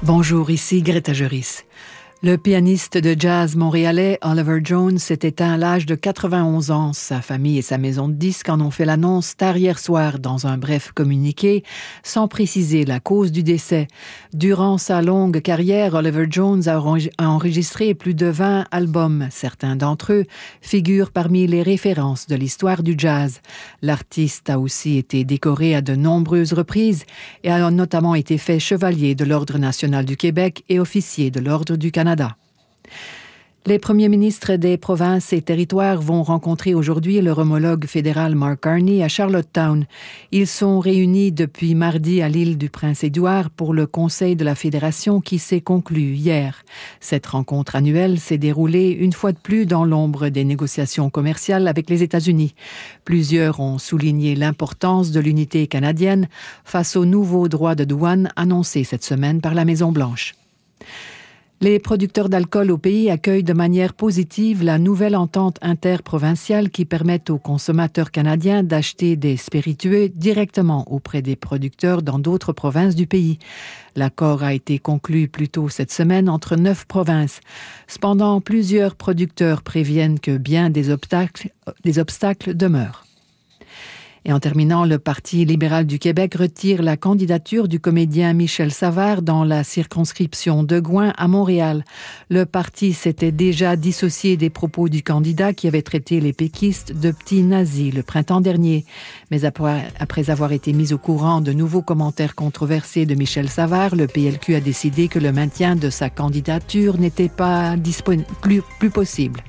Bonjour, ici Greta Juris. Le pianiste de jazz montréalais Oliver Jones s'est éteint à l'âge de 91 ans. Sa famille et sa maison de disques en ont fait l'annonce tard hier soir dans un bref communiqué, sans préciser la cause du décès. Durant sa longue carrière, Oliver Jones a enregistré plus de 20 albums. Certains d'entre eux figurent parmi les références de l'histoire du jazz. L'artiste a aussi été décoré à de nombreuses reprises et a notamment été fait chevalier de l'Ordre national du Québec et officier de l'Ordre du Canada. Les premiers ministres des provinces et territoires vont rencontrer aujourd'hui leur homologue fédéral Mark Carney à Charlottetown. Ils sont réunis depuis mardi à l'île du Prince-Édouard pour le Conseil de la Fédération qui s'est conclu hier. Cette rencontre annuelle s'est déroulée une fois de plus dans l'ombre des négociations commerciales avec les États-Unis. Plusieurs ont souligné l'importance de l'unité canadienne face aux nouveaux droits de douane annoncés cette semaine par la Maison-Blanche. Les producteurs d'alcool au pays accueillent de manière positive la nouvelle entente interprovinciale qui permet aux consommateurs canadiens d'acheter des spiritueux directement auprès des producteurs dans d'autres provinces du pays. L'accord a été conclu plus tôt cette semaine entre 9 provinces. Cependant, plusieurs producteurs préviennent que bien des obstacles demeurent. Et en terminant, le Parti libéral du Québec retire la candidature du comédien Michel Savard dans la circonscription de Gouin à Montréal. Le parti s'était déjà dissocié des propos du candidat qui avait traité les péquistes de petits nazis le printemps dernier. Mais après avoir été mis au courant de nouveaux commentaires controversés de Michel Savard, le PLQ a décidé que le maintien de sa candidature n'était pas plus possible.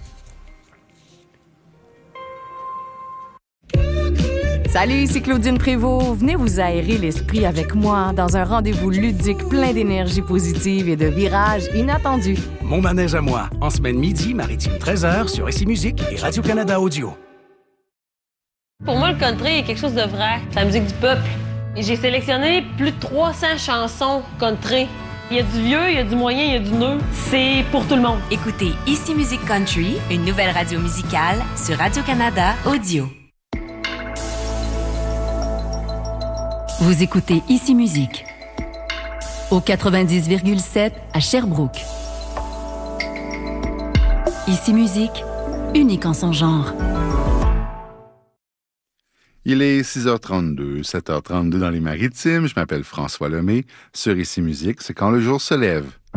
Salut, ici Claudine Prévost. Venez vous aérer l'esprit avec moi dans un rendez-vous ludique plein d'énergie positive et de virages inattendus. Mon manège à moi, en semaine midi, maritime 13h sur ICI Musique et Radio-Canada Audio. Pour moi, le country est quelque chose de vrai. C'est la musique du peuple. Et j'ai sélectionné plus de 300 chansons country. Il y a du vieux, il y a du moyen, il y a du neuf. C'est pour tout le monde. Écoutez ICI Musique Country, une nouvelle radio musicale sur Radio-Canada Audio. Vous écoutez ICI Musique au 90,7 à Sherbrooke. ICI Musique, unique en son genre. Il est 6h32, 7h32 dans les Maritimes. Je m'appelle François Lemay. Sur ICI Musique, c'est quand le jour se lève.